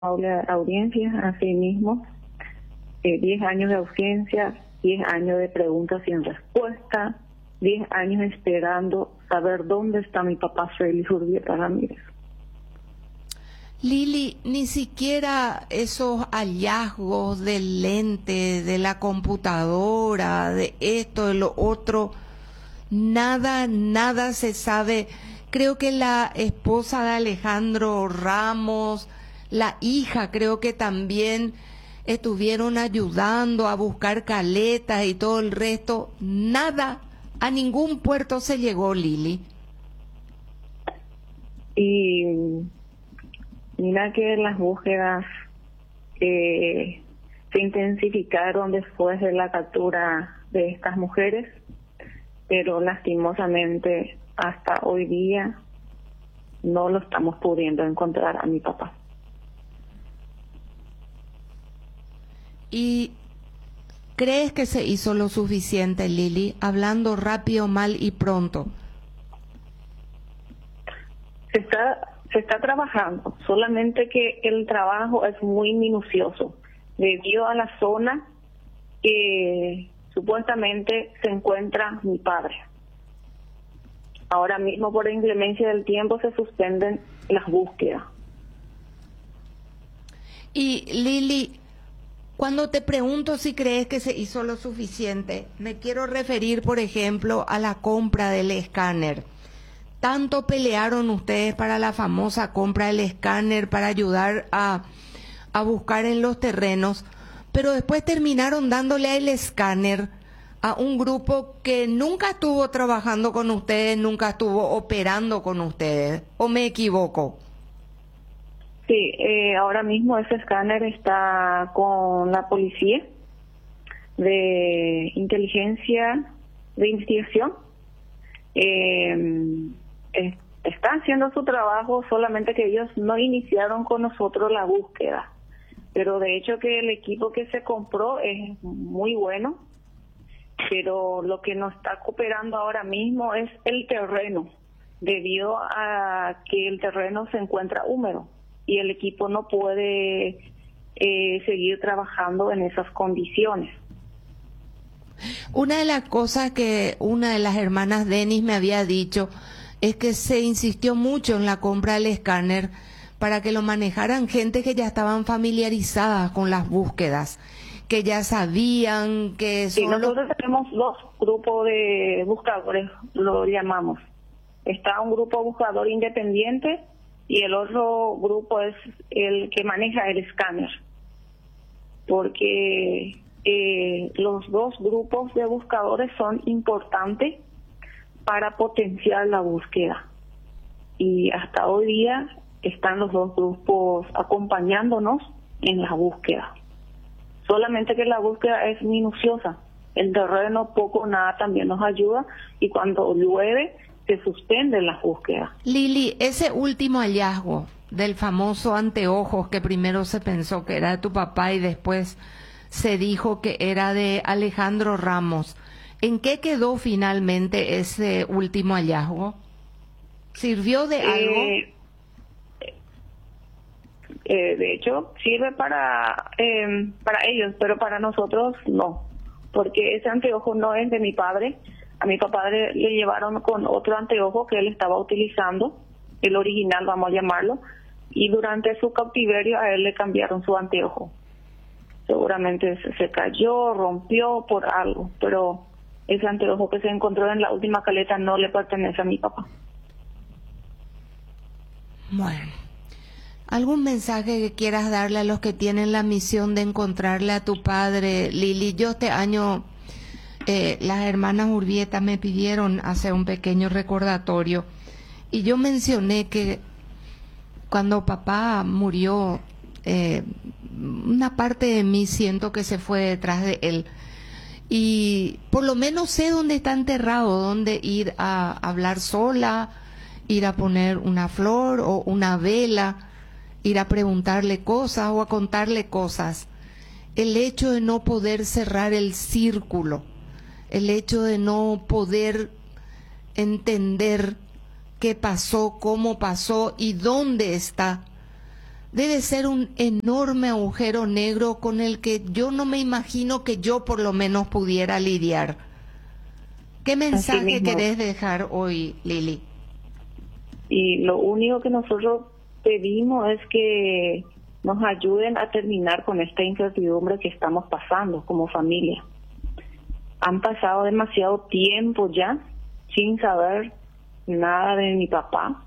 audiencias, asimismo, 10 años de ausencia, 10 años de preguntas sin respuesta, 10 años esperando saber dónde está mi papá Félix Urbieta Ramírez. Lili, ni siquiera esos hallazgos del lente, de la computadora, de esto, de lo otro, nada se sabe. Creo que la esposa de Alejandro Ramos, la hija, creo que también estuvieron ayudando a buscar caletas y todo el resto. Nada, a ningún puerto se llegó, Lili. Y mira que las búsquedas se intensificaron después de la captura de estas mujeres, pero lastimosamente hasta hoy día no lo estamos pudiendo encontrar a mi papá. ¿Y crees que se hizo lo suficiente, Lili? Hablando rápido, mal y pronto. Se está trabajando, solamente que el trabajo es muy minucioso debido a la zona que supuestamente se encuentra mi padre. Ahora mismo, por inclemencia del tiempo, se suspenden las búsquedas. Y Lili, cuando te pregunto si crees que se hizo lo suficiente, me quiero referir, por ejemplo, a la compra del escáner. Tanto pelearon ustedes para la famosa compra del escáner, para ayudar a buscar en los terrenos, pero después terminaron dándole el escáner a un grupo que nunca estuvo trabajando con ustedes, nunca estuvo operando con ustedes, ¿o me equivoco? Sí, ahora mismo ese escáner está con la policía de inteligencia, de investigación. Está haciendo su trabajo, solamente que ellos no iniciaron con nosotros la búsqueda. Pero de hecho que el equipo que se compró es muy bueno, pero lo que nos está cooperando ahora mismo es el terreno, debido a que el terreno se encuentra húmedo y el equipo no puede seguir trabajando en esas condiciones. Una de las cosas que una de las hermanas Denis me había dicho es que se insistió mucho en la compra del escáner para que lo manejaran gente que ya estaban familiarizadas con las búsquedas, que ya sabían que Sí, nosotros tenemos dos grupos de buscadores, lo llamamos. Está un grupo buscador independiente y el otro grupo es el que maneja el escáner, porque los dos grupos de buscadores son importantes para potenciar la búsqueda. Y hasta hoy día están los dos grupos acompañándonos en la búsqueda. Solamente que la búsqueda es minuciosa. El terreno poco o nada también nos ayuda y cuando llueve se suspende la búsqueda. Lili, ese último hallazgo del famoso anteojos que primero se pensó que era de tu papá y después se dijo que era de Alejandro Ramos, ¿en qué quedó finalmente ese último hallazgo? ¿Sirvió de algo? De hecho, sirve para ellos, pero para nosotros no, porque ese anteojo no es de mi padre. A mi papá le llevaron con otro anteojo que él estaba utilizando, el original, vamos a llamarlo, y durante su cautiverio a él le cambiaron su anteojo. Seguramente se cayó, rompió por algo, pero ese anteojo que se encontró en la última caleta no le pertenece a mi papá. Bueno, ¿algún mensaje que quieras darle a los que tienen la misión de encontrarle a tu padre, Lili? Yo este año, las hermanas Urbieta me pidieron hacer un pequeño recordatorio y yo mencioné que cuando papá murió, una parte de mí siento que se fue detrás de él y por lo menos sé dónde está enterrado, dónde ir a hablar sola, ir a poner una flor o una vela, ir a preguntarle cosas o a contarle cosas. El hecho de no poder cerrar el círculo, el hecho de no poder entender qué pasó, cómo pasó y dónde está, debe ser un enorme agujero negro con el que yo no me imagino que yo por lo menos pudiera lidiar. ¿Qué mensaje querés dejar hoy, Lili? Y lo único que nosotros pedimos es que nos ayuden a terminar con esta incertidumbre que estamos pasando como familia. Han pasado demasiado tiempo ya sin saber nada de mi papá.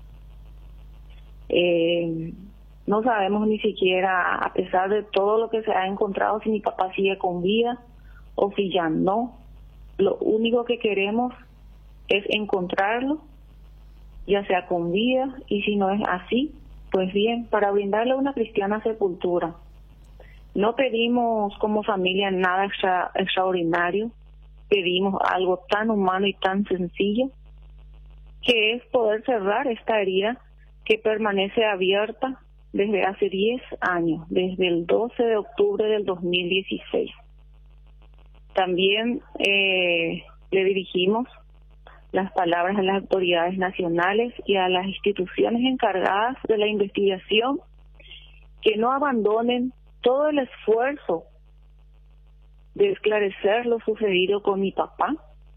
No sabemos ni siquiera, a pesar de todo lo que se ha encontrado, si mi papá sigue con vida o si ya no. Lo único que queremos es encontrarlo, ya sea con vida, y si no es así, pues bien, para brindarle una cristiana sepultura. No pedimos como familia nada extraordinario, pedimos algo tan humano y tan sencillo, que es poder cerrar esta herida que permanece abierta desde hace 10 años, desde el 12 de octubre del 2016. También le dirigimos las palabras a las autoridades nacionales y a las instituciones encargadas de la investigación, que no abandonen todo el esfuerzo de esclarecer lo sucedido con mi papá,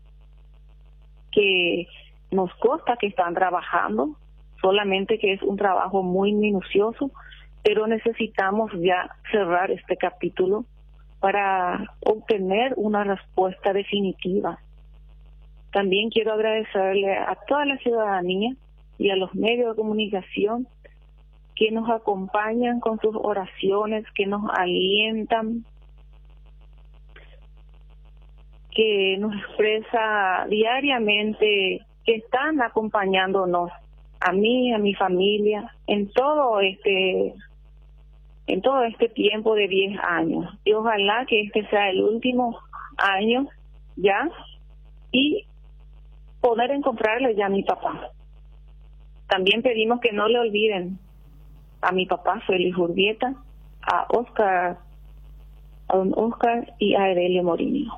que nos consta que están trabajando, solamente que es un trabajo muy minucioso, pero necesitamos ya cerrar este capítulo para obtener una respuesta definitiva. También quiero agradecerle a toda la ciudadanía y a los medios de comunicación que nos acompañan con sus oraciones, que nos alientan, que nos expresa diariamente que están acompañándonos, a mí, a mi familia, en todo este tiempo de 10 años. Y ojalá que este sea el último año ya, y poder encontrarle ya a mi papá. También pedimos que no le olviden a mi papá Félix Urbieta, a don Oscar y a Edelio Morinho.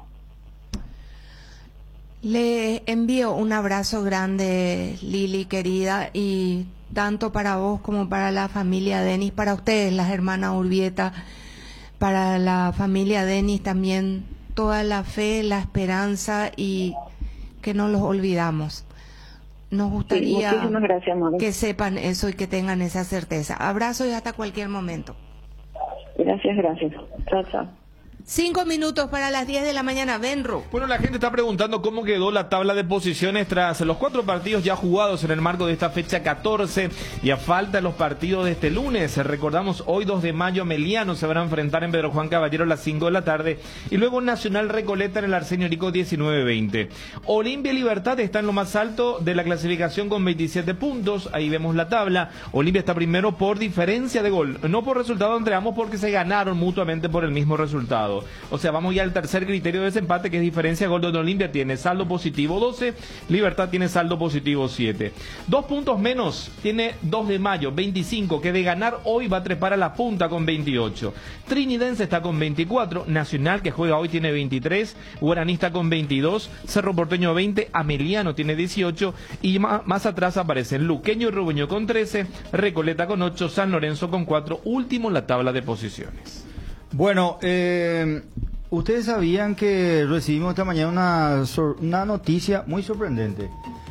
Le envío un abrazo grande, Lili querida, y tanto para vos como para la familia Denis, para ustedes, las hermanas Urbieta, para la familia Denis también, toda la fe, la esperanza y que no los olvidamos. Nos gustaría que sepan eso y que tengan esa certeza. Abrazo y hasta cualquier momento. Gracias. Chao, chao. 5 minutos para las 10 de la mañana, Benro. Bueno, la gente está preguntando cómo quedó la tabla de posiciones tras los 4 partidos ya jugados en el marco de esta fecha 14 y a falta de los partidos de este lunes. Recordamos, hoy 2 de mayo Meliano se van a enfrentar en Pedro Juan Caballero a las 5 de la tarde y luego Nacional Recoleta en el Arsenio Rico 19-20. Olimpia y Libertad está en lo más alto de la clasificación con 27 puntos. Ahí vemos la tabla. Olimpia está primero por diferencia de gol, no por resultado entre ambos, porque se ganaron mutuamente por el mismo resultado. O sea, vamos ya al tercer criterio de desempate, que es diferencia de gol, donde Olimpia tiene saldo positivo 12, Libertad tiene saldo positivo 7. 2 puntos menos tiene 2 de mayo, 25, que de ganar hoy va a trepar a la punta con 28. Trinidense está con 24, Nacional, que juega hoy, tiene 23, Guaranista con 22, Cerro Porteño 20, Ameliano tiene 18, y más atrás aparecen Luqueño y Rubeño con 13, Recoleta con 8, San Lorenzo con 4, último en la tabla de posiciones. Bueno, ustedes sabían que recibimos esta mañana una noticia muy sorprendente.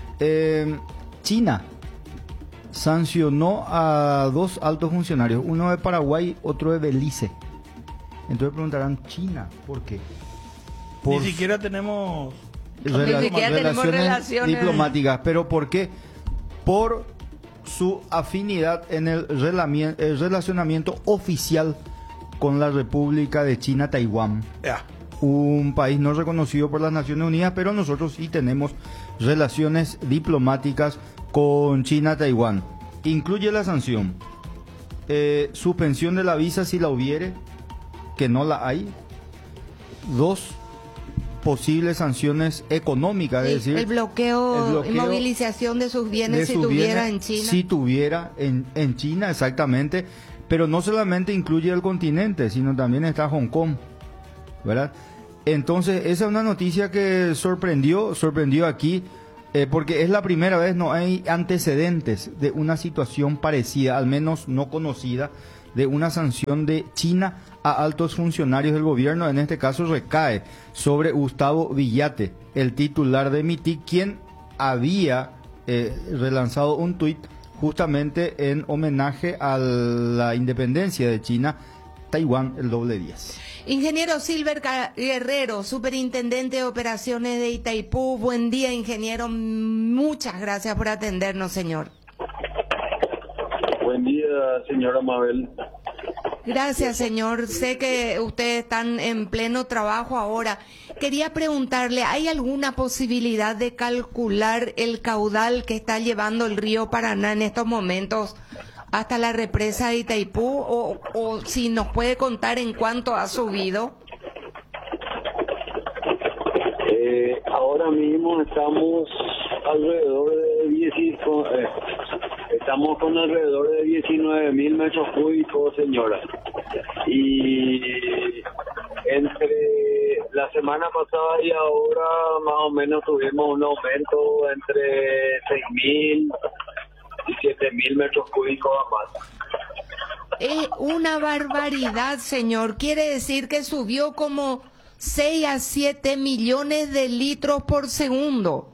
China sancionó a 2 altos funcionarios, uno de Paraguay, otro de Belice. Entonces preguntarán, ¿China? ¿Por qué? Ni siquiera tenemos relaciones diplomáticas. ¿Pero por qué? Por su afinidad en el relacionamiento oficial con la República de China, Taiwán. Un país no reconocido por las Naciones Unidas, pero nosotros sí tenemos relaciones diplomáticas con China, Taiwán. Incluye la sanción, suspensión de la visa si la hubiere, que no la hay. 2 posibles sanciones económicas, es decir, el bloqueo, inmovilización de sus bienes si tuviera en China. Si tuviera en China, exactamente. Pero no solamente incluye el continente, sino también está Hong Kong, ¿verdad? Entonces, esa es una noticia que sorprendió aquí Porque es la primera vez, no hay antecedentes de una situación parecida, al menos no conocida, de una sanción de China a altos funcionarios del gobierno. En este caso recae sobre Gustavo Villate, el titular de MITIC, quien había relanzado un tuit justamente en homenaje a la independencia de China, Taiwán, el doble 10. Ingeniero Silver Guerrero, superintendente de operaciones de Itaipú. Buen día, ingeniero. Muchas gracias por atendernos, señor. Buen día, señora Mabel. Gracias, señor. Sé que ustedes están en pleno trabajo ahora. Quería preguntarle, ¿hay alguna posibilidad de calcular el caudal que está llevando el río Paraná en estos momentos hasta la represa de Itaipú? O si nos puede contar en cuánto ha subido. Ahora mismo estamos alrededor de estamos con alrededor de 19.000 metros cúbicos, señora. Y entre la semana pasada y ahora más o menos tuvimos un aumento entre 6.000 y 7.000 metros cúbicos a más. Es una barbaridad, señor. Quiere decir que subió como 6 a 7 millones de litros por segundo.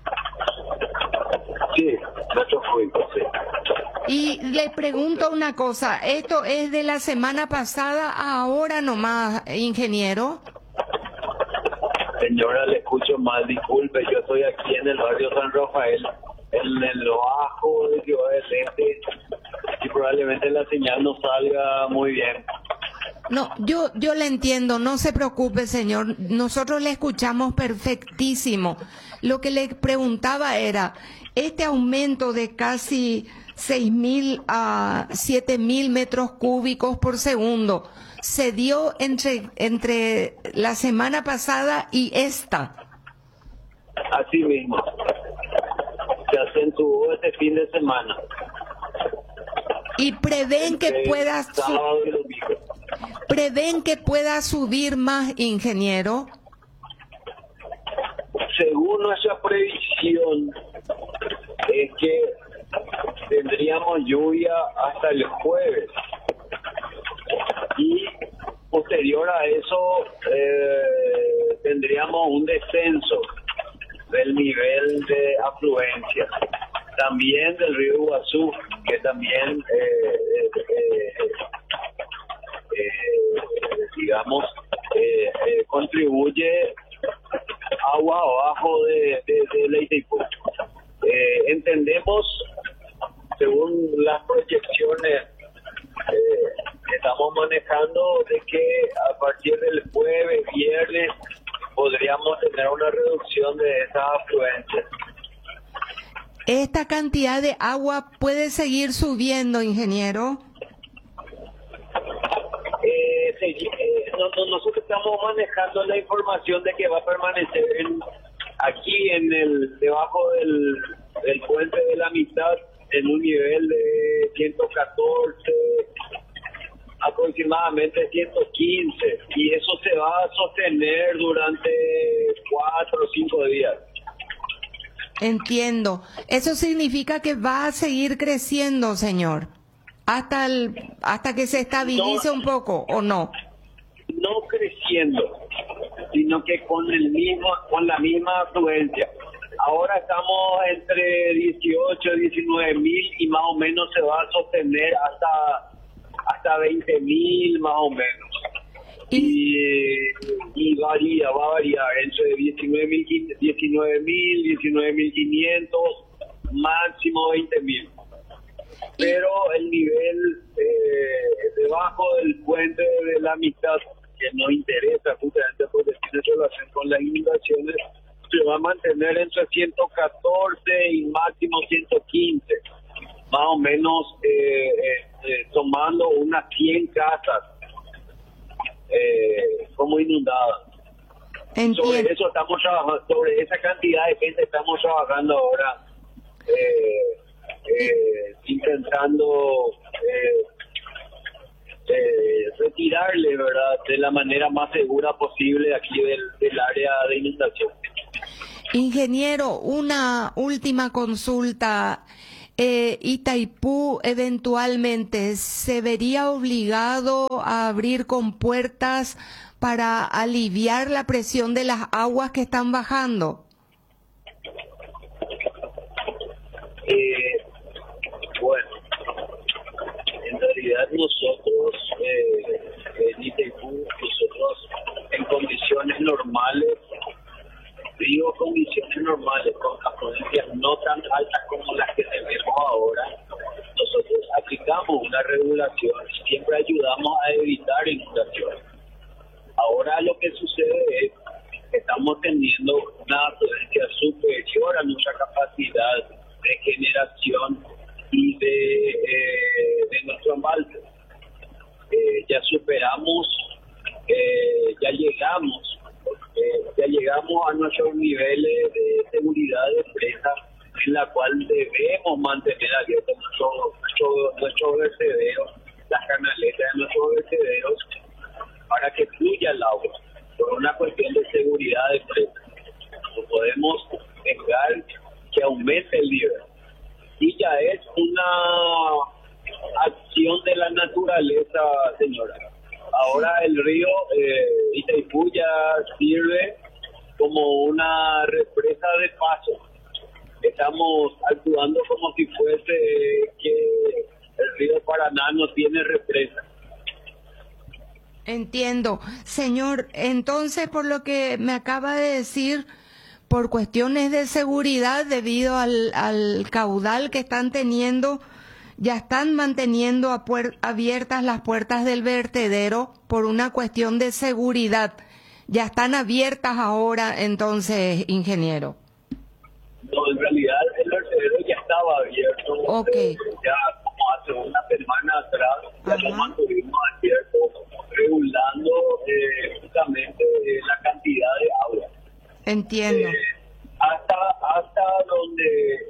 Sí, metros cúbicos, sí. Y le pregunto una cosa, ¿esto es de la semana pasada a ahora nomás, ingeniero? Señora, le escucho mal, disculpe, yo estoy aquí en el barrio San Rafael, en el bajo de Ciudad del Este, y probablemente la señal no salga muy bien. No, yo le entiendo, no se preocupe, señor, nosotros le escuchamos perfectísimo. Lo que le preguntaba era, este aumento de casi 6.000 a 7.000 metros cúbicos por segundo, ¿se dio entre la semana pasada y esta? Así mismo. Se acentuó este fin de semana. ¿Y prevén que pueda subir más, ingeniero? Según nuestra previsión, es que tendríamos lluvia hasta el jueves. Y posterior a eso tendríamos un descenso del nivel de afluencia. También del río Iguazú, que también, contribuye agua abajo de Itaipú. Entendemos, según las proyecciones que estamos manejando, de que a partir del jueves, viernes, podríamos tener una reducción de esa afluencia. ¿Esta cantidad de agua puede seguir subiendo, ingeniero? Nosotros estamos manejando la información de que va a permanecer aquí debajo del puente de la Amistad en un nivel de 114, aproximadamente 115, y eso se va a sostener durante 4 o 5 días. Entiendo. Eso significa que va a seguir creciendo, señor, hasta que se estabilice un poco, ¿o no? No creciendo, sino que con la misma afluencia. Ahora estamos entre 18 y 19.000 y más o menos se va a sostener hasta 20.000 más o menos. Y va a variar entre 19.000, 19.500, máximo 20.000. Pero el nivel debajo del puente de la Amistad, que nos interesa justamente porque tiene relación con las inundaciones, se va a mantener entre 114 y máximo 115, más o menos tomando unas 100 casas como inundadas. Entiendo. Sobre eso estamos trabajando, sobre esa cantidad de gente estamos trabajando ahora, intentando retirarle, ¿verdad?, de la manera más segura posible aquí del área de inundación. Ingeniero, una última consulta. Itaipú eventualmente se vería obligado a abrir compuertas para aliviar la presión de las aguas que están bajando. Bueno, en realidad nosotros en Itaipú, nosotros en condiciones normales, digo condiciones normales, con afluencias no tan altas como las que tenemos ahora, nosotros aplicamos una regulación y siempre ayudamos a evitar inundaciones. Ahora lo que sucede es que estamos teniendo una afluencia superior a nuestra capacidad de generación y de nuestro embalse. Ya superamos, ya llegamos a nuestros niveles de seguridad de presa, en la cual debemos mantener abiertos nuestros vertederos, las canaletas de nuestros vertederos, para que fluya el agua, por una cuestión de seguridad de presa. No podemos dejar que aumente el nivel. Y ya es una acción de la naturaleza, señora. Ahora el río Itaipú ya sirve como una represa de paso. Estamos actuando como si fuese que el río Paraná no tiene represa. Entiendo. Señor, entonces por lo que me acaba de decir, por cuestiones de seguridad debido al caudal que están teniendo, ya están manteniendo abiertas las puertas del vertedero por una cuestión de seguridad. Ya están abiertas ahora, entonces, ingeniero. No, en realidad el vertedero ya estaba abierto. Okay. Ya como hace una semana atrás, ya lo mantuvimos abierto, regulando justamente la cantidad de agua. Entiendo. Hasta donde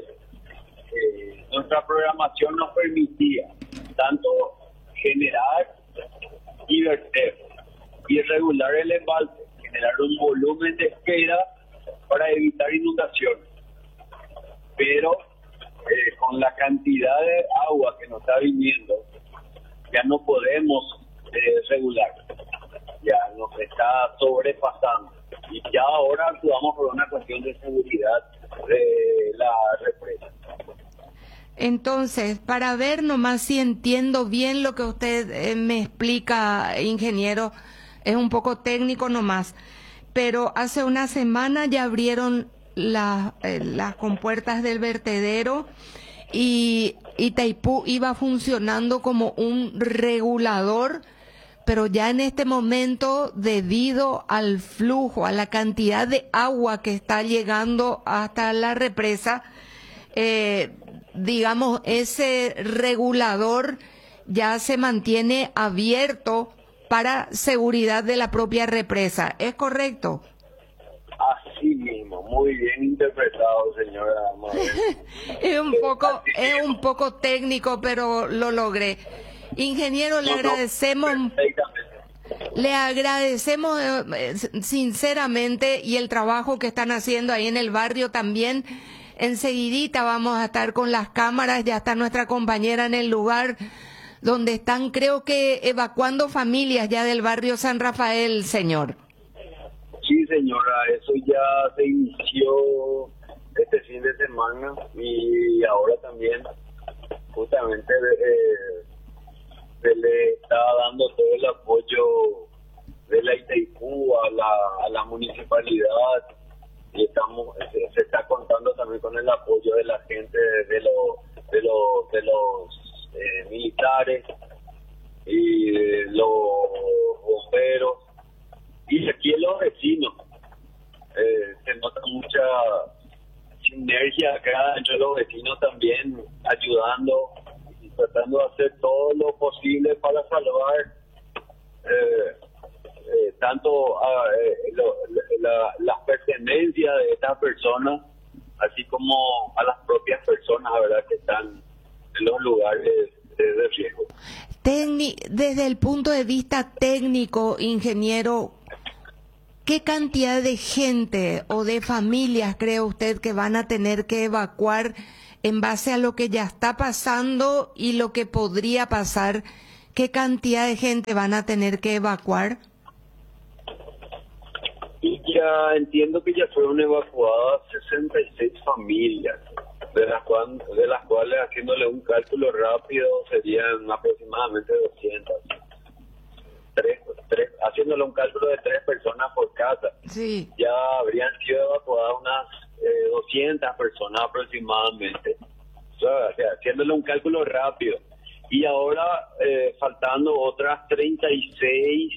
nuestra programación nos permitía tanto generar y verter y regular el embalse, generar un volumen de espera para evitar inundaciones. Pero con la cantidad de agua que nos está viniendo, ya no podemos regular, ya nos está sobrepasando. Y ya ahora actuamos por una cuestión de seguridad de la represa. Entonces, para ver nomás si entiendo bien lo que usted me explica, ingeniero, es un poco técnico nomás, pero hace una semana ya abrieron las compuertas del vertedero y Itaipú iba funcionando como un regulador, pero ya en este momento, debido al flujo, a la cantidad de agua que está llegando hasta la represa, digamos, ese regulador ya se mantiene abierto para seguridad de la propia represa. ¿Es correcto? Así mismo, muy bien interpretado, señora Mabel. es un poco técnico, pero lo logré. Ingeniero, le agradecemos sinceramente, y el trabajo que están haciendo ahí en el barrio también. Enseguidita vamos a estar con las cámaras, ya está nuestra compañera en el lugar donde están, creo que evacuando familias ya del barrio San Rafael, señor. Sí, señora, eso ya se inició este fin de semana y ahora también justamente se le está dando todo el apoyo de la Itaipú a la municipalidad, y se está contando también con el apoyo de la gente de los militares y de los bomberos y aquí en los vecinos. Se nota mucha sinergia acá entre los vecinos también, ayudando y tratando de hacer todo lo posible para salvar tanto las pertenencias de estas personas, así como a las propias personas, ¿verdad?, que están en los lugares de riesgo. Desde el punto de vista técnico, ingeniero, ¿qué cantidad de gente o de familias cree usted que van a tener que evacuar en base a lo que ya está pasando y lo que podría pasar? ¿Qué cantidad de gente van a tener que evacuar? Y ya entiendo que ya fueron evacuadas 66 familias, de las cuales, haciéndole un cálculo rápido, serían aproximadamente 200. Haciéndole un cálculo de 3 personas por casa, sí, ya habrían sido evacuadas unas 200 personas aproximadamente. O sea, haciéndole un cálculo rápido. Y ahora, faltando otras 36,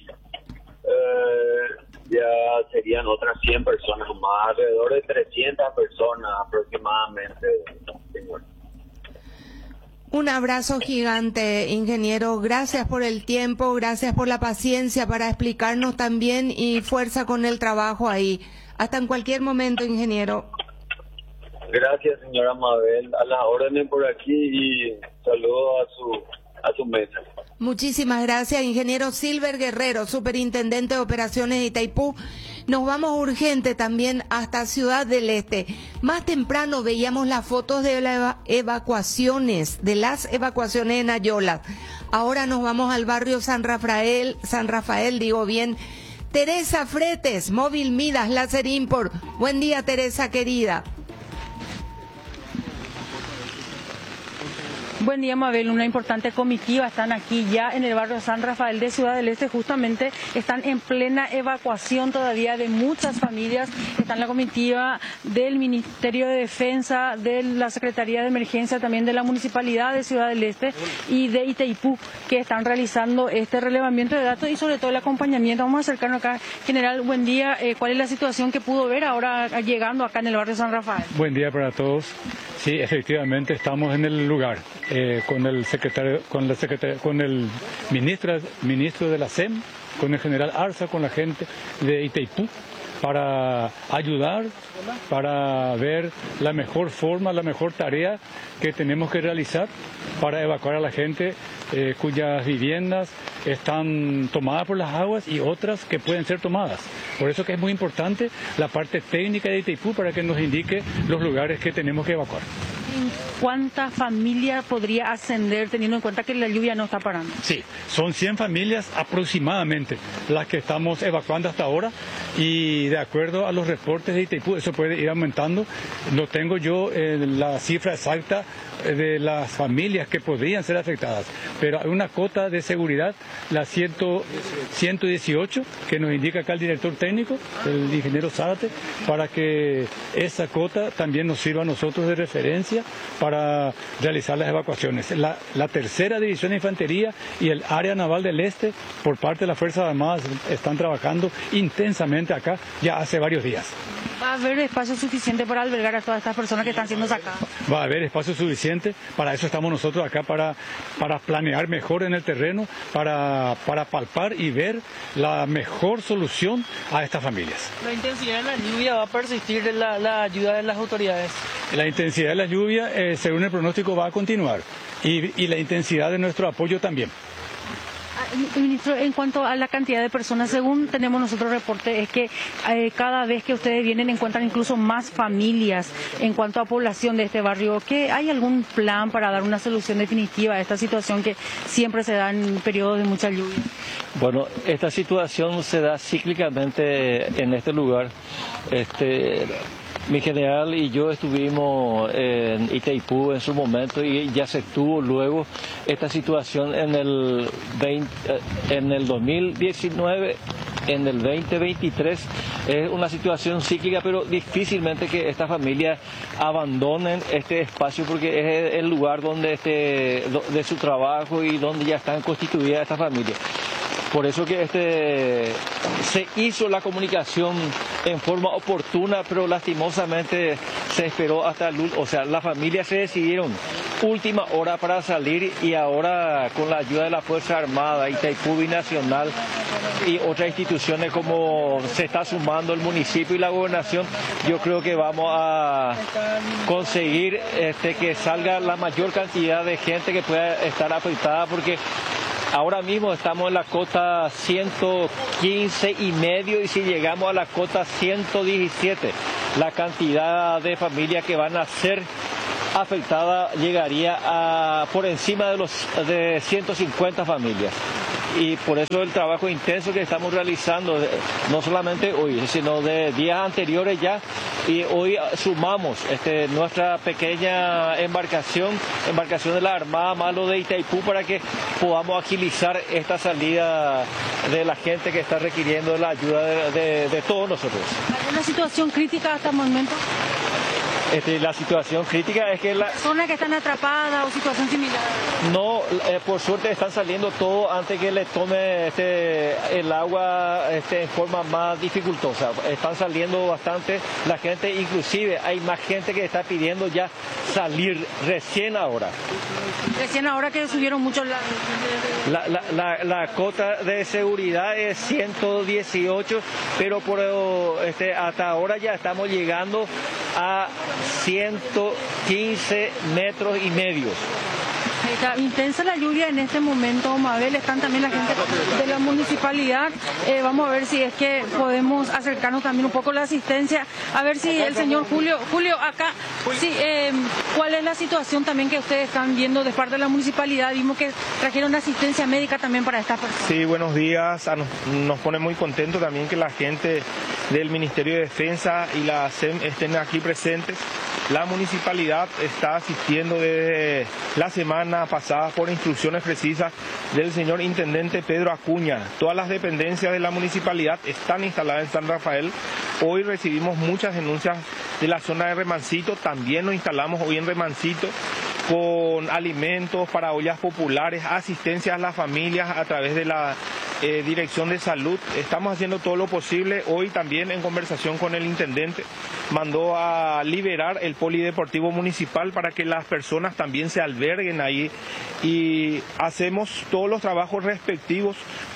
ya serían otras 100 personas más, alrededor de 300 personas aproximadamente, señor. Un abrazo gigante, ingeniero. Gracias por el tiempo, gracias por la paciencia para explicarnos también y fuerza con el trabajo ahí. Hasta en cualquier momento, ingeniero. Gracias, señora Mabel. A las órdenes por aquí y saludo a su mesa. Muchísimas gracias, ingeniero Silver Guerrero, superintendente de operaciones de Itaipú. Nos vamos urgente también hasta Ciudad del Este. Más temprano veíamos las fotos de las evacuaciones en Ayolas. Ahora nos vamos al barrio San Rafael, digo bien. Teresa Fretes, Móvil Midas, Láser Import. Buen día, Teresa querida. Buen día, Mabel. Una importante comitiva están aquí ya en el barrio San Rafael de Ciudad del Este. Justamente están en plena evacuación todavía de muchas familias. Está en la comitiva del Ministerio de Defensa, de la Secretaría de Emergencia, también de la Municipalidad de Ciudad del Este y de Itaipú, que están realizando este relevamiento de datos y sobre todo el acompañamiento. Vamos a acercarnos acá. General, buen día. ¿Cuál es la situación que pudo ver ahora llegando acá en el barrio San Rafael? Buen día para todos. Sí, efectivamente estamos en el lugar con el ministro de la SEM, con el general Arza, con la gente de Itaipú, para ayudar, para ver la mejor forma, la mejor tarea que tenemos que realizar para evacuar a la gente cuyas viviendas están tomadas por las aguas y otras que pueden ser tomadas. Por eso que es muy importante la parte técnica de Itaipú para que nos indique los lugares que tenemos que evacuar. ¿Cuántas familias podría ascender teniendo en cuenta que la lluvia no está parando? Sí, son 100 familias aproximadamente las que estamos evacuando hasta ahora y de acuerdo a los reportes de Itaipú eso puede ir aumentando. No tengo yo la cifra exacta de las familias que podrían ser afectadas, pero hay una cota de seguridad, la 118, que nos indica acá el director técnico, el ingeniero Zárate, para que esa cota también nos sirva a nosotros de referencia para realizar las evacuaciones. La tercera división de infantería y el área naval del este, por parte de las Fuerzas Armadas, están trabajando intensamente acá ya hace varios días. ¿Va a haber espacio suficiente para albergar a todas estas personas que están siendo sacadas? Va a haber espacio suficiente, para eso estamos nosotros acá, para planear mejor en el terreno, para palpar y ver la mejor solución a estas familias. ¿La intensidad de la lluvia va a persistir de la ayuda de las autoridades? La intensidad de la lluvia, según el pronóstico, va a continuar y la intensidad de nuestro apoyo también. Ministro, en cuanto a la cantidad de personas, según tenemos nosotros reporte, es que cada vez que ustedes vienen encuentran incluso más familias en cuanto a población de este barrio. ¿Hay algún plan para dar una solución definitiva a esta situación que siempre se da en periodos de mucha lluvia? Bueno, esta situación se da cíclicamente en este lugar. Mi general y yo estuvimos en Itaipú en su momento y ya se tuvo luego esta situación en el 2019, en el 2023. Es una situación cíclica, pero difícilmente que estas familias abandonen este espacio porque es el lugar donde de su trabajo y donde ya están constituidas estas familias. Por eso que se hizo la comunicación en forma oportuna, pero lastimosamente se esperó hasta las familias se decidieron última hora para salir y ahora con la ayuda de la Fuerza Armada, Itaipú Binacional y otras instituciones como se está sumando el municipio y la gobernación, yo creo que vamos a conseguir que salga la mayor cantidad de gente que pueda estar afectada porque Ahora mismo estamos en la cota 115,5 y si llegamos a la cota 117, la cantidad de familias que van a ser afectadas llegaría a por encima de 150 familias. Y por eso el trabajo intenso que estamos realizando, no solamente hoy, sino de días anteriores ya, y hoy sumamos nuestra pequeña embarcación de la Armada más lo de Itaipú para que podamos agilizar esta salida de la gente que está requiriendo la ayuda de todos nosotros. ¿Alguna situación crítica hasta el momento? La situación crítica es que ¿Personas que están atrapadas o situación similar? No, por suerte están saliendo todo antes que le tome el agua en forma más dificultosa. Están saliendo bastante la gente, inclusive hay más gente que está pidiendo ya salir recién ahora. Recién ahora que subieron mucho la cota de seguridad es 118, pero hasta ahora ya estamos llegando a 115 metros y medio. Está intensa la lluvia en este momento, Mabel. Están también la gente de la municipalidad. Vamos a ver si es que podemos acercarnos también un poco a la asistencia. A ver si el señor Julio, acá, sí, ¿cuál es la situación también que ustedes están viendo de parte de la municipalidad? Vimos que trajeron asistencia médica también para esta persona. Sí, buenos días. Nos pone muy contento también que la gente del Ministerio de Defensa y la SEM estén aquí presentes. La municipalidad está asistiendo desde la semana pasada por instrucciones precisas del señor intendente Pedro Acuña. Todas las dependencias de la municipalidad están instaladas en San Rafael. Hoy recibimos muchas denuncias de la zona de Remancito. También nos instalamos hoy en Remancito con alimentos para ollas populares, asistencia a las familias a través de la Dirección de Salud. Estamos haciendo todo lo posible. Hoy también en conversación con el intendente mandó a liberar el polideportivo municipal para que las personas también se alberguen ahí y hacemos todos los trabajos respectivos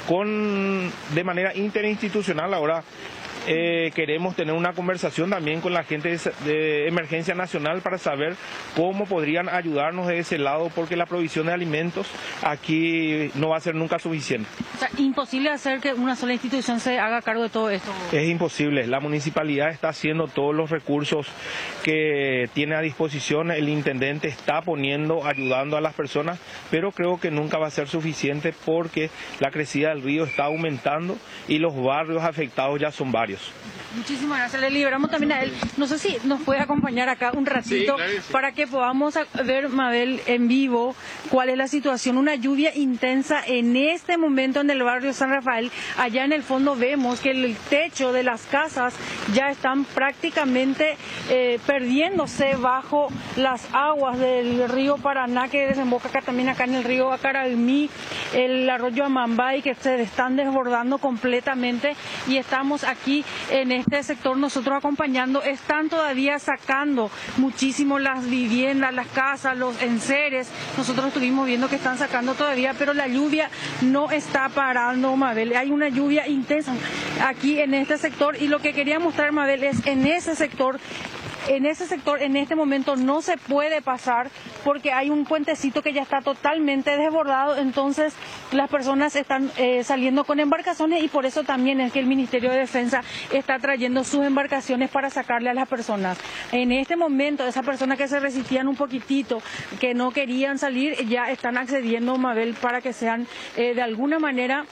de manera interinstitucional. Ahora queremos tener una conversación también con la gente de Emergencia Nacional para saber cómo podrían ayudarnos de ese lado, porque la provisión de alimentos aquí no va a ser nunca suficiente. O sea, imposible hacer que una sola institución se haga cargo de todo esto. Es imposible. La municipalidad está haciendo todos los recursos que tiene a disposición. El intendente está ayudando a las personas, pero creo que nunca va a ser suficiente porque la crecida del río está aumentando y los barrios afectados ya son varios. Muchísimas gracias. Le liberamos también a él. No sé si nos puede acompañar acá un ratito, sí, claro, sí, para que podamos ver, Mabel, en vivo cuál es la situación. Una lluvia intensa en este momento en el barrio San Rafael. Allá en el fondo vemos que el techo de las casas ya están prácticamente perdiéndose bajo las aguas del río Paraná, que desemboca también acá en el río Acaralmí, el arroyo Amambay, que se están desbordando completamente, y estamos aquí en este sector nosotros acompañando. Están todavía sacando muchísimo las viviendas, las casas, los enseres. Nosotros estuvimos viendo que están sacando todavía, pero la lluvia no está parando, Mabel. Hay una lluvia intensa aquí en este sector, y lo que quería mostrar, Mabel, es en ese sector en este momento no se puede pasar porque hay un puentecito que ya está totalmente desbordado. Entonces las personas están saliendo con embarcaciones, y por eso también es que el Ministerio de Defensa está trayendo sus embarcaciones para sacarle a las personas. En este momento, esas personas que se resistían un poquitito, que no querían salir, ya están accediendo, Mabel, para que sean de alguna manera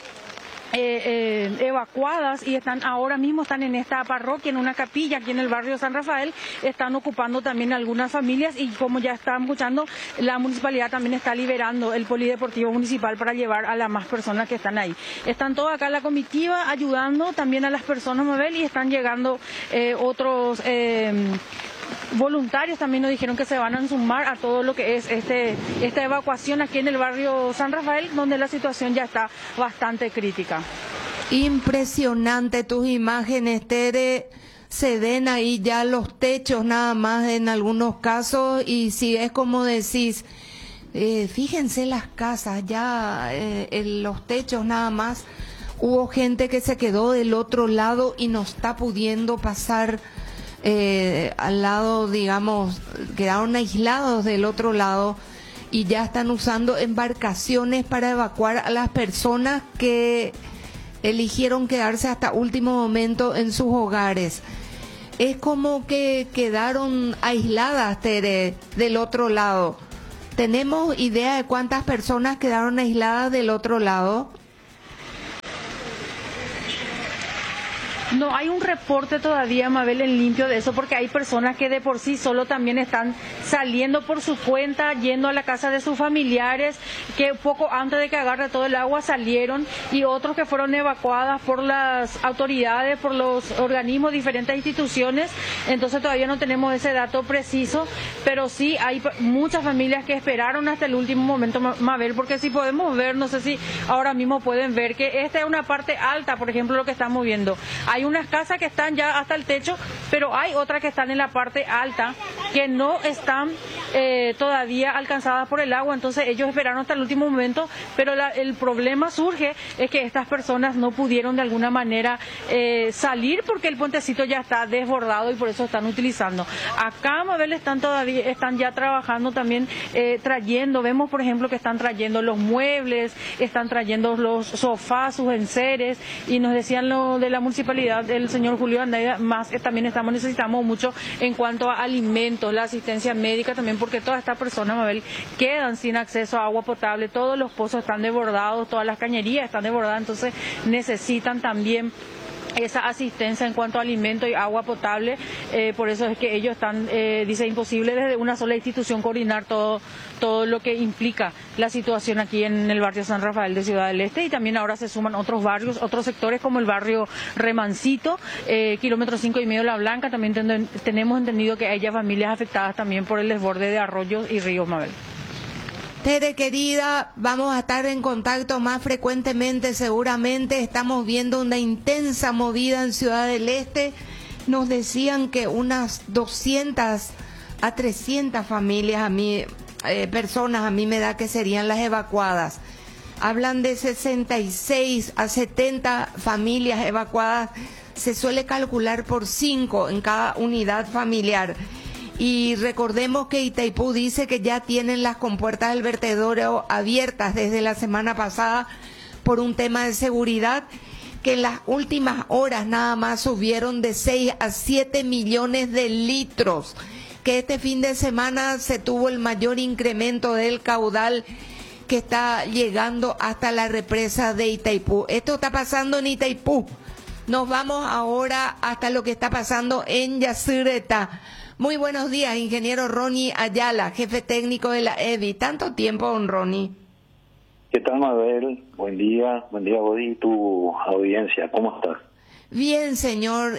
evacuadas, y ahora mismo están en esta parroquia, en una capilla aquí en el barrio San Rafael. Están ocupando también algunas familias, y como ya están escuchando, la municipalidad también está liberando el polideportivo municipal para llevar a las más personas que están ahí. Están todos acá la comitiva ayudando también a las personas, Mabel, y están llegando otros voluntarios también nos dijeron que se van a sumar a todo lo que es esta evacuación aquí en el barrio San Rafael, donde la situación ya está bastante crítica. Impresionante tus imágenes, Tere. Se ven ahí ya los techos nada más en algunos casos, y si es como decís, fíjense las casas, ya en los techos nada más. Hubo gente que se quedó del otro lado y no está pudiendo pasar al lado, digamos, quedaron aislados del otro lado, y ya están usando embarcaciones para evacuar a las personas que eligieron quedarse hasta último momento en sus hogares. Es como que quedaron aisladas, Tere, del otro lado. ¿Tenemos idea de cuántas personas quedaron aisladas del otro lado? No hay un reporte todavía, Mabel, en limpio de eso, porque hay personas que de por sí solo también están saliendo por su cuenta, yendo a la casa de sus familiares, que poco antes de que agarre todo el agua salieron, y otros que fueron evacuadas por las autoridades, por los organismos, diferentes instituciones. Entonces todavía no tenemos ese dato preciso, pero sí hay muchas familias que esperaron hasta el último momento, Mabel, porque si podemos ver, no sé si ahora mismo pueden ver que esta es una parte alta, por ejemplo, lo que estamos viendo. Hay unas casas que están ya hasta el techo, pero hay otras que están en la parte alta que no están todavía alcanzadas por el agua. Entonces ellos esperaron hasta el último momento, pero el problema surge es que estas personas no pudieron de alguna manera salir porque el puentecito ya está desbordado y por eso están utilizando. Acá, Mabel, están ya trabajando también trayendo, vemos por ejemplo que están trayendo los muebles, están trayendo los sofás, sus enseres, y nos decían lo de la municipalidad, el señor Julio Andaida, más que también necesitamos mucho en cuanto a alimentos, la asistencia médica también, porque todas estas personas, Mabel, quedan sin acceso a agua potable, todos los pozos están desbordados, todas las cañerías están desbordadas, entonces necesitan también esa asistencia en cuanto a alimento y agua potable. Por eso es que ellos están, dice, imposible desde una sola institución coordinar todo lo que implica la situación aquí en el barrio San Rafael de Ciudad del Este, y también ahora se suman otros barrios, otros sectores como el barrio Remancito, kilómetro 5,5 La Blanca. También tenemos entendido que hay familias afectadas también por el desborde de arroyos y ríos, Mabel. Tere, querida, vamos a estar en contacto más frecuentemente, seguramente. Estamos viendo una intensa movida en Ciudad del Este. Nos decían que unas 200 a 300 familias, personas, a mí me da que serían las evacuadas. Hablan de 66 a 70 familias evacuadas. Se suele calcular por 5 en cada unidad familiar. Y recordemos que Itaipú dice que ya tienen las compuertas del vertedero abiertas desde la semana pasada por un tema de seguridad, que en las últimas horas nada más subieron de 6 a 7 millones de litros, que este fin de semana se tuvo el mayor incremento del caudal que está llegando hasta la represa de Itaipú. Esto está pasando en Itaipú. Nos vamos ahora hasta lo que está pasando en Yacyretá. Muy buenos días, ingeniero Ronnie Ayala, jefe técnico de la EBI. ¿Tanto tiempo, don Ronnie? ¿Qué tal, Mabel? Buen día vos y tu audiencia. ¿Cómo estás? Bien, señor.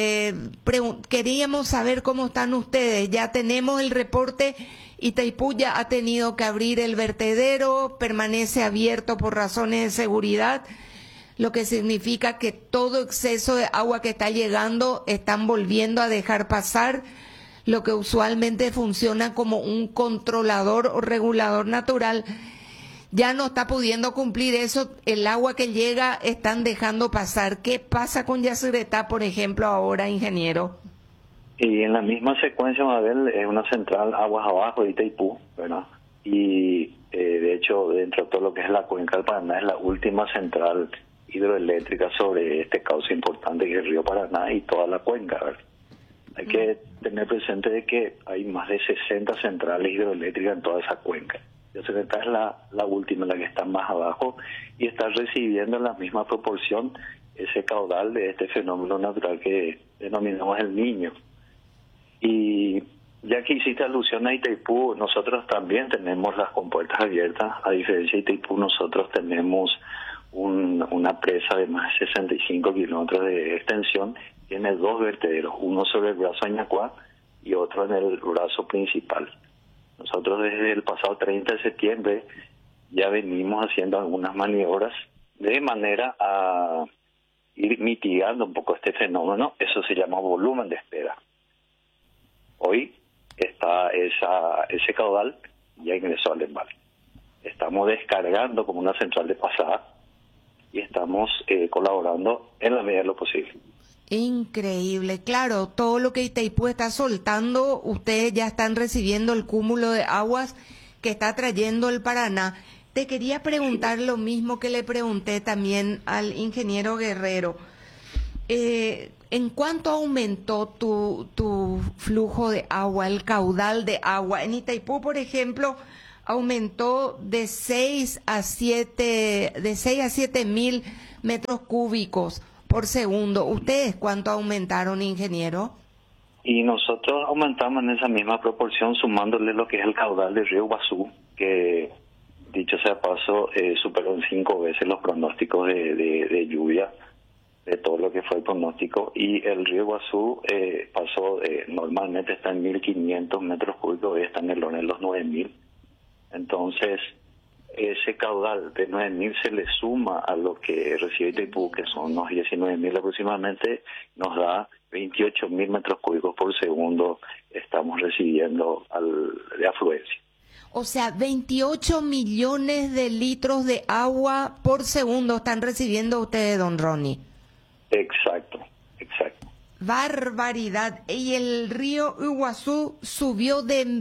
Queríamos saber cómo están ustedes. Ya tenemos el reporte. Itaipú ya ha tenido que abrir el vertedero, permanece abierto por razones de seguridad, lo que significa que todo exceso de agua que está llegando están volviendo a dejar pasar, lo que usualmente funciona como un controlador o regulador natural. Ya no está pudiendo cumplir eso, el agua que llega están dejando pasar. ¿Qué pasa con Yacyretá, por ejemplo, ahora, ingeniero? Y en la misma secuencia, Mabel, es una central aguas abajo de Itaipú, ¿verdad? Y de hecho, dentro de todo lo que es la cuenca del Paraná, es la última central hidroeléctrica sobre este cauce importante que es el río Paraná y toda la cuenca, ¿verdad? Hay que tener presente de que hay más de 60 centrales hidroeléctricas en toda esa cuenca. Yacyretá es la última, la que está más abajo, y está recibiendo en la misma proporción ese caudal de este fenómeno natural que denominamos el Niño. Y ya que hiciste alusión a Itaipú, nosotros también tenemos las compuertas abiertas. A diferencia de Itaipú, nosotros tenemos una presa de más de 65 kilómetros de extensión. Tiene 2 vertederos, uno sobre el brazo Añacuá y otro en el brazo principal. Nosotros desde el pasado 30 de septiembre ya venimos haciendo algunas maniobras de manera a ir mitigando un poco este fenómeno. Eso se llama volumen de espera. Hoy está ese caudal ya ingresó al embalse. Estamos descargando como una central de pasada y estamos colaborando en la medida de lo posible. Increíble, claro, todo lo que Itaipú está soltando, ustedes ya están recibiendo el cúmulo de aguas que está trayendo el Paraná. Te quería preguntar lo mismo que le pregunté también al ingeniero Guerrero. ¿En cuánto aumentó tu flujo de agua, el caudal de agua? En Itaipú, por ejemplo, aumentó de 6 a 7 mil metros cúbicos por segundo. ¿Ustedes cuánto aumentaron, ingeniero? Y nosotros aumentamos en esa misma proporción, sumándole lo que es el caudal del río Iguazú, que dicho sea paso, superó en 5 veces los pronósticos de lluvia, de todo lo que fue el pronóstico. Y el río Iguazú pasó, normalmente está en 1.500 metros cúbicos, hoy está en el orden de los 9.000. Entonces, ese caudal de 9.000 se le suma a lo que recibe Itaipú, que son unos 19.000 aproximadamente, nos da 28.000 metros cúbicos por segundo estamos recibiendo de afluencia. O sea, 28 millones de litros de agua por segundo están recibiendo ustedes, don Ronnie. Exacto. Barbaridad. Y el río Iguazú subió de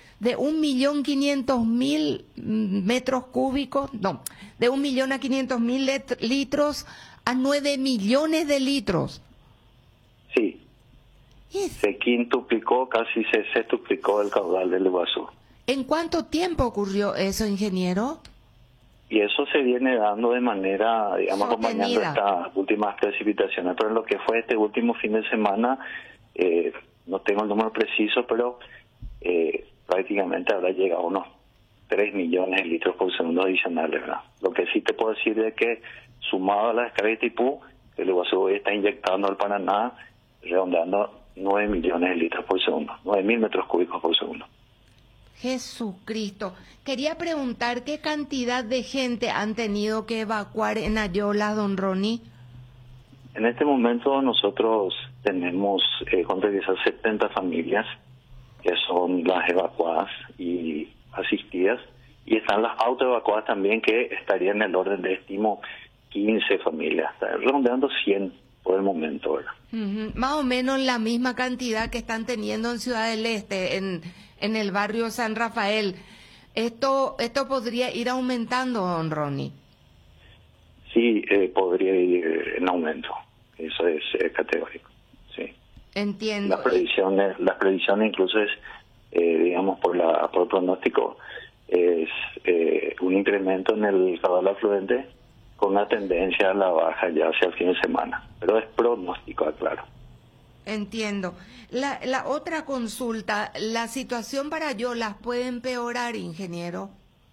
1.500.000 metros cúbicos, no, de 1.500.000 litros a 9 millones de litros. Sí. Se quintuplicó, casi se sextuplicó el caudal del Iguazú. ¿En cuánto tiempo ocurrió eso, ingeniero? Y eso se viene dando de manera, digamos, sostenida, acompañando estas últimas precipitaciones. Pero en lo que fue este último fin de semana, no tengo el número preciso, pero prácticamente habrá llegado a unos 3 millones de litros por segundo adicionales, ¿verdad? Lo que sí te puedo decir es que, sumado a la descarga de Itaipú, el Iguazú hoy está inyectando al Paraná, redondeando 9 millones de litros por segundo, 9.000 metros cúbicos por segundo. Jesucristo. Quería preguntar qué cantidad de gente han tenido que evacuar en Ayola, don Ronnie. En este momento nosotros tenemos contabilizadas 70 familias que son las evacuadas y asistidas, y están las autoevacuadas también, que estarían en el orden de, estimo, 15 familias, redondeando 100 por el momento, ¿verdad? Más o menos la misma cantidad que están teniendo en Ciudad del Este, en el barrio San Rafael. ¿Esto podría ir aumentando, don Ronnie? Sí, podría ir en aumento. Eso es categórico, sí. Entiendo. Las previsiones incluso es, digamos, por el pronóstico, es un incremento en el caudal afluente con una tendencia a la baja ya hacia el fin de semana. Pero es pronóstico, claro. Entiendo. La otra consulta, ¿la situación para Ayolas puede empeorar, ingeniero?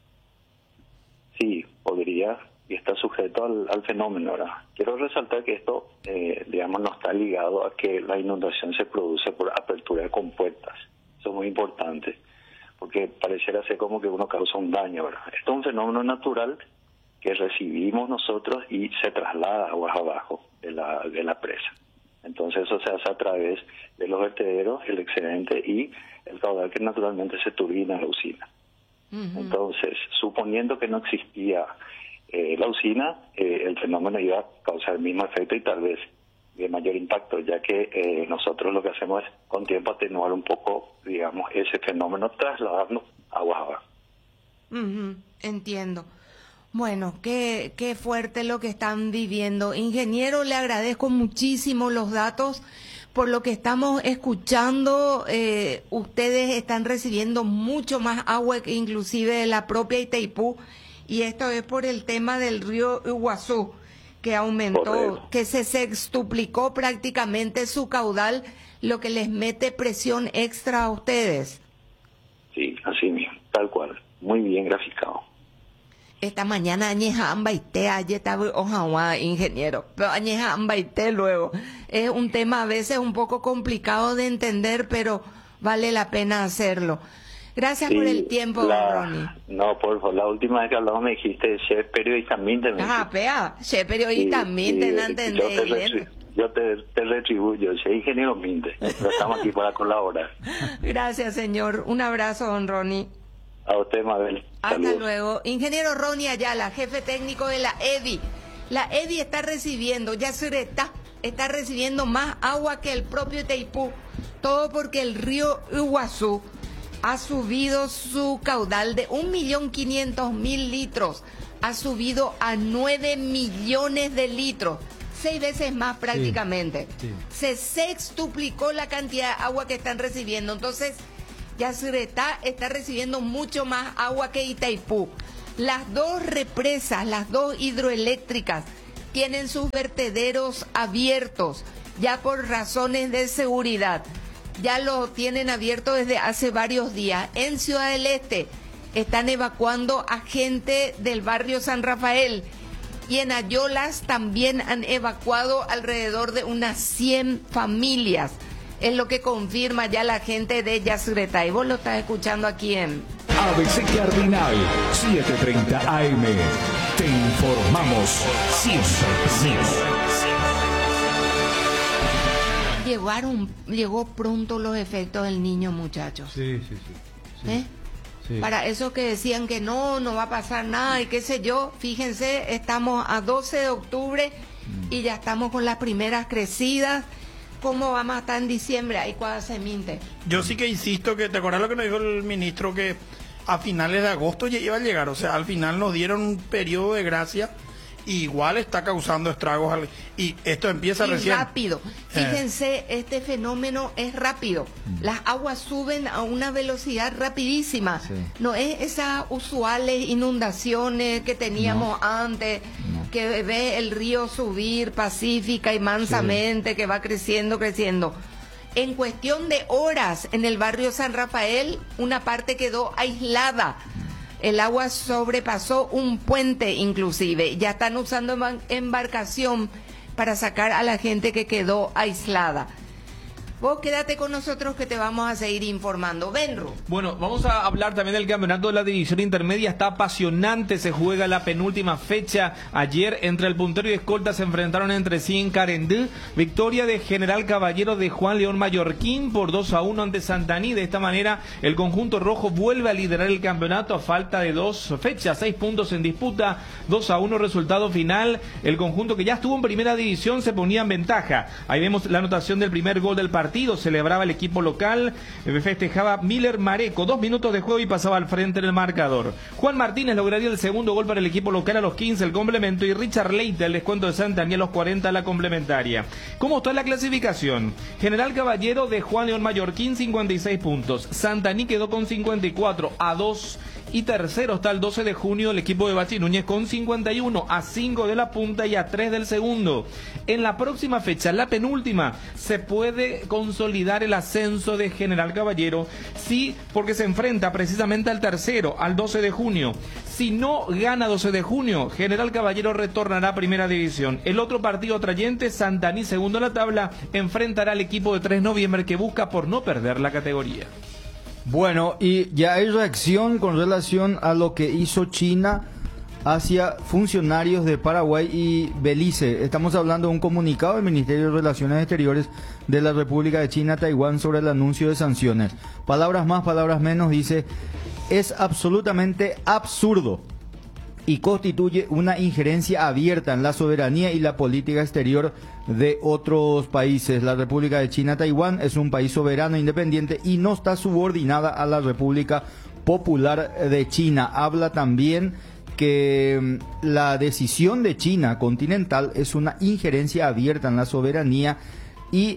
Sí, podría, y está sujeto al fenómeno, ¿verdad? Quiero resaltar que esto, digamos, no está ligado a que la inundación se produce por apertura de compuertas. Eso es muy importante, porque pareciera ser como que uno causa un daño, ¿verdad? Esto es un fenómeno natural que recibimos nosotros y se traslada aguas abajo de la presa. Entonces eso se hace a través de los vertederos, el excedente y el caudal que naturalmente se turbina en la usina. Entonces, suponiendo que no existía la usina, el fenómeno iba a causar el mismo efecto y tal vez de mayor impacto, ya que nosotros lo que hacemos es con tiempo atenuar un poco, digamos, ese fenómeno, trasladarnos aguas abajo. Entiendo. Bueno, qué fuerte lo que están viviendo. Ingeniero, le agradezco muchísimo los datos. Por lo que estamos escuchando, ustedes están recibiendo mucho más agua que inclusive de la propia Itaipú, y esto es por el tema del río Iguazú, que aumentó, correcto, que se sextuplicó prácticamente su caudal, lo que les mete presión extra a ustedes. Sí, así mismo, tal cual. Muy bien graficado. Esta mañana añeja ambaité, ayer estaba ojawa, ingeniero, pero añeja ambaité luego. Es un tema a veces un poco complicado de entender, pero vale la pena hacerlo. Gracias por el tiempo, Ronnie. No, por favor, la última vez que hablamos me dijiste, ser periodista minte. Ser periodista minte, no entendés. Yo te retribuyo, soy ingeniero minte, pero estamos aquí para colaborar. Gracias, señor. Un abrazo, don Ronnie. A usted, Mabel. Hasta Saludos. luego. Ingeniero Ronnie Ayala, jefe técnico de la EDI. La EDI está recibiendo, está recibiendo más agua que el propio Itaipú. Todo porque el río Iguazú ha subido su caudal de 1.500.000 litros, ha subido a 9 millones de litros, 6 veces más prácticamente. Se sextuplicó la cantidad de agua que están recibiendo. Entonces, Yacyretá está recibiendo mucho más agua que Itaipú. Las dos represas, las dos hidroeléctricas, tienen sus vertederos abiertos, ya por razones de seguridad. Ya lo tienen abierto desde hace varios días. En Ciudad del Este están evacuando a gente del barrio San Rafael. Y en Ayolas también han evacuado alrededor de unas 100 familias. Es lo que confirma ya la gente de Yacyretá. Y vos lo estás escuchando aquí en ABC Cardinal 7:30 AM. Te informamos siempre. Llegó pronto los efectos del niño, muchachos. Sí. Sí. Para esos que decían que no va a pasar nada y qué sé yo, fíjense, estamos a 12 de octubre y ya estamos con las primeras crecidas. ¿Cómo vamos a estar en diciembre? Ahí cuando se minte. Yo sí que insisto que, ¿te acuerdas lo que nos dijo el ministro? Que a finales de agosto ya iba a llegar, o sea, al final nos dieron un periodo de gracia. Igual está causando estragos y esto empieza recién. Rápido. Fíjense, este fenómeno es rápido. Las aguas suben a una velocidad rapidísima. Sí. No es esas usuales inundaciones que teníamos antes, que ve el río subir pacífica y mansamente, que va creciendo. En cuestión de horas, en el barrio San Rafael, una parte quedó aislada. El agua sobrepasó un puente inclusive. Ya están usando embarcación para sacar a la gente que quedó aislada. Vos quédate con nosotros que te vamos a seguir informando. Benru. Bueno, vamos a hablar también del campeonato de la división intermedia. Está apasionante, se juega la penúltima fecha. Ayer entre el puntero y escolta se enfrentaron entre sí en Carendú. Victoria de General Caballero de Juan León Mallorquín por 2-1 ante Santaní. De esta manera el conjunto rojo vuelve a liderar el campeonato a falta de 2 fechas, 6 puntos en disputa. 2-1 resultado final. El conjunto que ya estuvo en primera división se ponía en ventaja. Ahí vemos la anotación del primer gol del partido. Celebraba el equipo local, festejaba Miller Mareco, 2 minutos de juego y pasaba al frente del marcador. Juan Martínez lograría el segundo gol para el equipo local a los 15, el complemento, y Richard Leite el descuento de Santaní a los 40, la complementaria. ¿Cómo está la clasificación? General Caballero de Juan León Mallorquín, 56 puntos. Santaní quedó con 54, a 2. Y tercero está el 12 de junio el equipo de Bachi Núñez con 51, a 5 de la punta y a 3 del segundo. En la próxima fecha, la penúltima, se puede consolidar el ascenso de General Caballero, sí, porque se enfrenta precisamente al tercero, al 12 de junio. Si no gana 12 de junio, General Caballero retornará a primera división. El otro partido atrayente, Santaní, segundo en la tabla, enfrentará al equipo de 3 de noviembre que busca por no perder la categoría. Bueno, y ya hay reacción con relación a lo que hizo China hacia funcionarios de Paraguay y Belice. Estamos hablando de un comunicado del Ministerio de Relaciones Exteriores de la República de China a Taiwán sobre el anuncio de sanciones. Palabras más, palabras menos, dice: es absolutamente absurdo y constituye una injerencia abierta en la soberanía y la política exterior de otros países. La República de China Taiwán es un país soberano e independiente y no está subordinada a la República Popular de China. Habla también que la decisión de China continental es una injerencia abierta en la soberanía y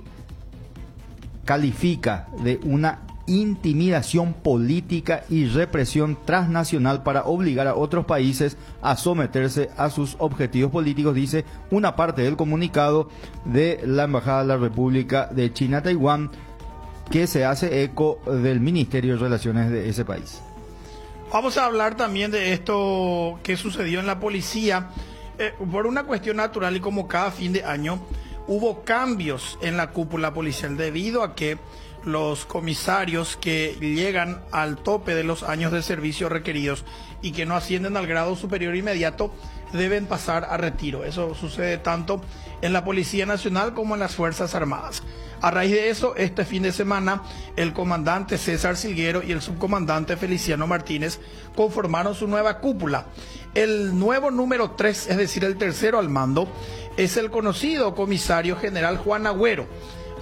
califica de una intimidación política y represión transnacional para obligar a otros países a someterse a sus objetivos políticos, dice una parte del comunicado de la Embajada de la República de China Taiwán, que se hace eco del Ministerio de Relaciones de ese país. Vamos a hablar también de esto que sucedió en la policía. Por una cuestión natural y como cada fin de año, hubo cambios en la cúpula policial debido a que los comisarios que llegan al tope de los años de servicio requeridos y que no ascienden al grado superior inmediato deben pasar a retiro. Eso sucede tanto en la Policía Nacional como en las Fuerzas Armadas. A raíz de eso, este fin de semana, el comandante César Silguero y el subcomandante Feliciano Martínez conformaron su nueva cúpula. El nuevo número 3, es decir, el tercero al mando, es el conocido comisario general Juan Agüero.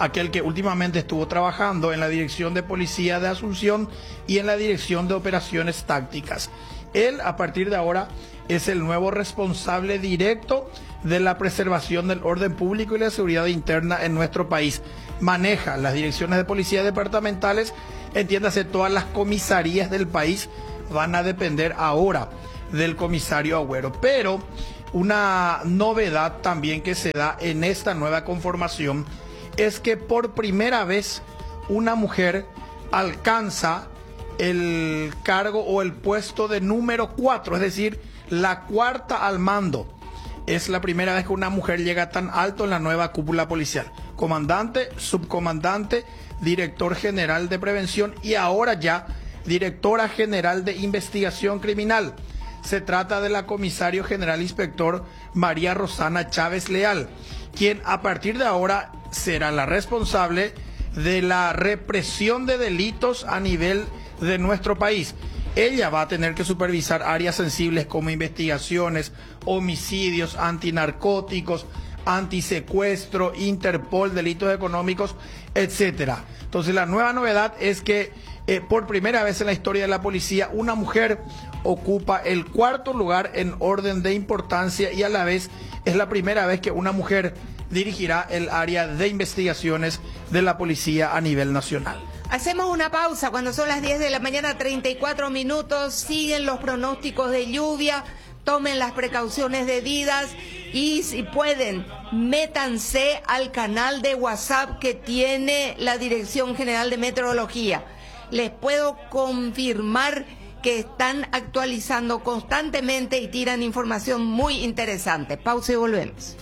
aquel que últimamente estuvo trabajando en la Dirección de Policía de Asunción y en la Dirección de Operaciones Tácticas. Él, a partir de ahora, es el nuevo responsable directo de la preservación del orden público y la seguridad interna en nuestro país. Maneja las direcciones de policía departamentales, entiéndase, todas las comisarías del país van a depender ahora del comisario Agüero. Pero una novedad también que se da en esta nueva conformación es que por primera vez una mujer alcanza el cargo o el puesto de número 4, es decir, la cuarta al mando. Es la primera vez que una mujer llega tan alto en la nueva cúpula policial. Comandante, subcomandante, director general de prevención y ahora ya directora general de investigación criminal. Se trata de la comisario general inspector María Rosana Chávez Leal, quien a partir de ahora será la responsable de la represión de delitos a nivel de nuestro país. Ella va a tener que supervisar áreas sensibles como investigaciones, homicidios, antinarcóticos, antisecuestro, Interpol, delitos económicos, etcétera. Entonces la nueva novedad es que por primera vez en la historia de la policía una mujer ocupa el cuarto lugar en orden de importancia y a la vez es la primera vez que una mujer dirigirá el área de investigaciones de la policía a nivel nacional. Hacemos una pausa cuando son las 10 de la mañana, 34 minutos. Siguen los pronósticos de lluvia. Tomen las precauciones debidas y si pueden, métanse al canal de WhatsApp que tiene la Dirección General de Meteorología. Les puedo confirmar que están actualizando constantemente y tiran información muy interesante. Pausa y volvemos.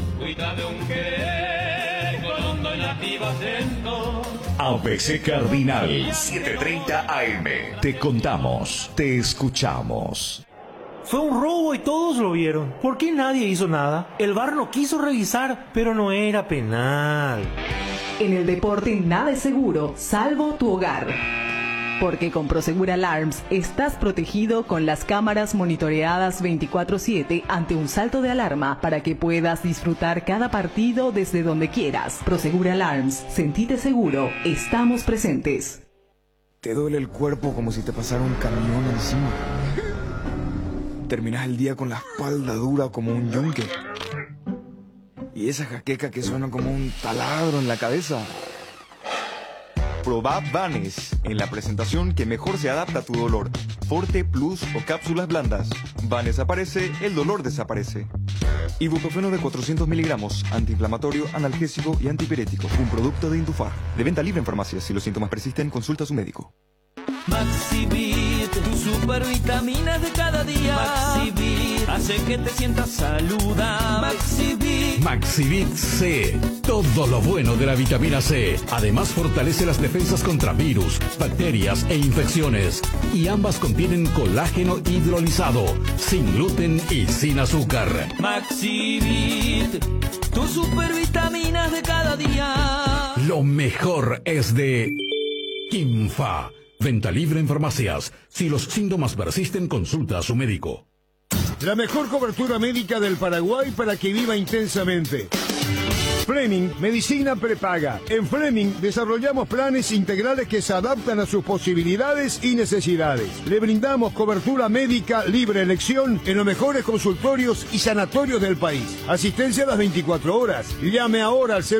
ABC Cardinal 7:30 AM. Te contamos, te escuchamos. Fue un robo y todos lo vieron. ¿Por qué nadie hizo nada? El VAR no quiso revisar, pero no era penal. En el deporte nada es seguro, salvo tu hogar. Porque con Prosegur Alarms estás protegido con las cámaras monitoreadas 24/7 ante un salto de alarma para que puedas disfrutar cada partido desde donde quieras. Prosegur Alarms, sentite seguro, estamos presentes. Te duele el cuerpo como si te pasara un camión encima. Terminas el día con la espalda dura como un yunque. Y esa jaqueca que suena como un taladro en la cabeza. Probá Vanes en la presentación que mejor se adapta a tu dolor. Forte, Plus o cápsulas blandas. Vanes aparece, el dolor desaparece. Ibuprofeno de 400 miligramos, antiinflamatorio, analgésico y antipirético. Un producto de Indufar. De venta libre en farmacias. Si los síntomas persisten, consulta a su médico. Maxivit, tus supervitaminas de cada día. Maxivit, hace que te sientas saludable. Maxivit. Maxivit C. Todo lo bueno de la vitamina C. Además fortalece las defensas contra virus, bacterias e infecciones. Y ambas contienen colágeno hidrolizado, sin gluten y sin azúcar. Maxivit, tus supervitaminas de cada día. Lo mejor es de Kimfa. Venta libre en farmacias. Si los síntomas persisten, consulta a su médico. La mejor cobertura médica del Paraguay para que viva intensamente. Fleming, medicina prepaga. En Fleming desarrollamos planes integrales que se adaptan a sus posibilidades y necesidades. Le brindamos cobertura médica libre elección en los mejores consultorios y sanatorios del país. Asistencia a las 24 horas. Llame ahora al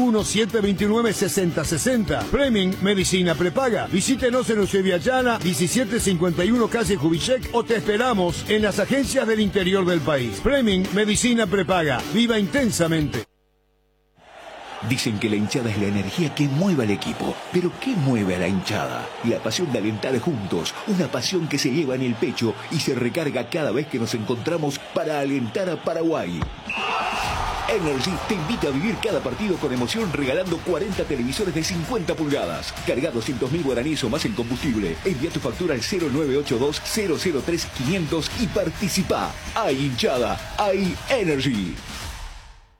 021-729-6060. Fleming, medicina prepaga. Visítenos en Eusebia Llana, 1751 calle Jubichek o te esperamos en las agencias del interior del país. Fleming, medicina prepaga. Viva intensamente. Dicen que la hinchada es la energía que mueve al equipo. ¿Pero qué mueve a la hinchada? La pasión de alentar juntos. Una pasión que se lleva en el pecho y se recarga cada vez que nos encontramos para alentar a Paraguay. Energy te invita a vivir cada partido con emoción regalando 40 televisores de 50 pulgadas. Carga 200.000 guaraníes o más en combustible. Envía tu factura al 0982-003-500 y participa. Hay hinchada, hay Energy.